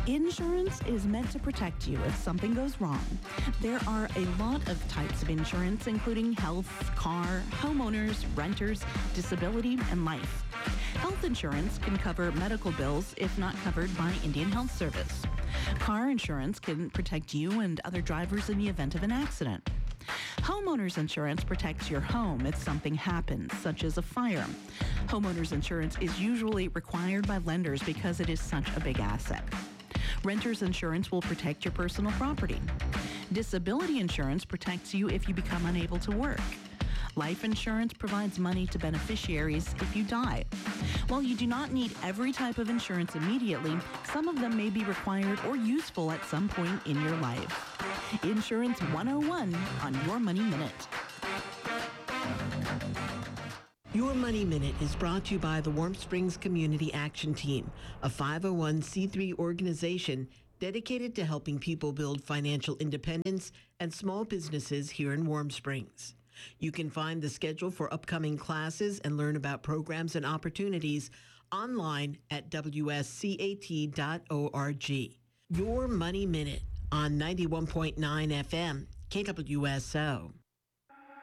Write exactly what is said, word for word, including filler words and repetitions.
Insurance is meant to protect you if something goes wrong. There are a lot of types of insurance, including health, car, homeowners, renters, disability, and life. Health insurance can cover medical bills if not covered by Indian Health Service. Car insurance can protect you and other drivers in the event of an accident. Homeowners insurance protects your home if something happens, such as a fire. Homeowners insurance is usually required by lenders because it is such a big asset. Renter's insurance will protect your personal property. Disability insurance protects you if you become unable to work. Life insurance provides money to beneficiaries if you die. While you do not need every type of insurance immediately, some of them may be required or useful at some point in your life. Insurance one oh one on Your Money Minute. Your Money Minute is brought to you by the Warm Springs Community Action Team, a five oh one c three organization dedicated to helping people build financial independence and small businesses here in Warm Springs. You can find the schedule for upcoming classes and learn about programs and opportunities online at w s c a t dot org. Your Money Minute on ninety-one point nine F M, K W S O.